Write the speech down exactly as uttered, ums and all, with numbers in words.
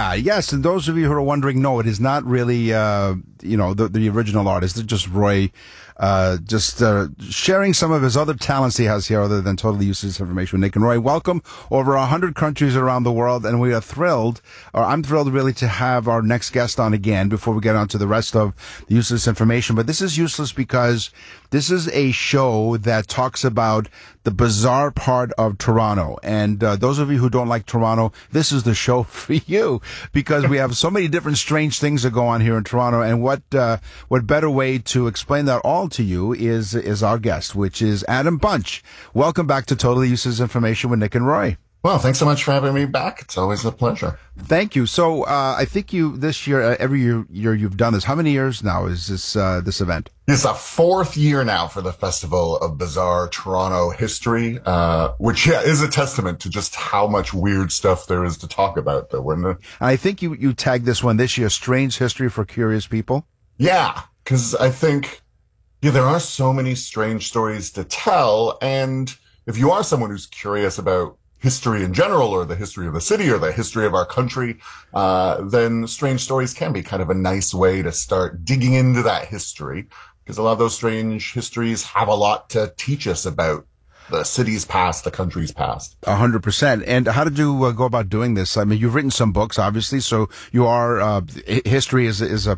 Yeah, yes. And those of you who are wondering, no, it is not really, uh, you know, the, the original artist. It's just Roy, uh, just, uh, sharing some of his other talents he has here other than totally useless information with Nick and Roy. Welcome over a hundred countries around the world. And we are thrilled, or I'm thrilled really to have our next guest on again before we get on to the rest of the useless information. But this is useless because this is a show that talks about the bizarre part of Toronto. And uh, those of you who don't like Toronto, this is the show for you because we have so many different strange things that go on here in Toronto. And what uh, what better way to explain that all to you is is our guest, which is Adam Bunch. Welcome back to Totally Useless Information with Nick and Roy. Well, thanks so much for having me back. It's always a pleasure. Thank you. So uh, I think you this year, uh, every year, year you've done this. How many years now is this uh, this event? It's the fourth year now for the Festival of Bizarre Toronto History, uh, which, yeah, is a testament to just how much weird stuff there is to talk about, though, wouldn't it? And I think you, you tagged this one this year, Strange History for Curious People. Yeah, because I think yeah, there are so many strange stories to tell. And if you are someone who's curious about history in general, or the history of the city, or the history of our country, uh, then strange stories can be kind of a nice way to start digging into that history, because a lot of those strange histories have a lot to teach us about the city's past, the country's past. A hundred percent. And how did you uh, go about doing this? I mean, you've written some books, obviously, so you are, uh, history is, is a